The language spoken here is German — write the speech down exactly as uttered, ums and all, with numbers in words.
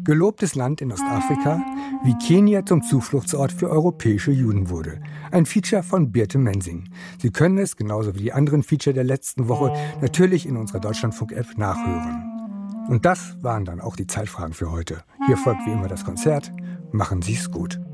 Gelobtes Land in Ostafrika, wie Kenia zum Zufluchtsort für europäische Juden wurde. Ein Feature von Birte Mensing. Sie können es, genauso wie die anderen Feature der letzten Woche, natürlich in unserer Deutschlandfunk-App nachhören. Und das waren dann auch die Zeitfragen für heute. Hier folgt wie immer das Konzert. Machen Sie's gut.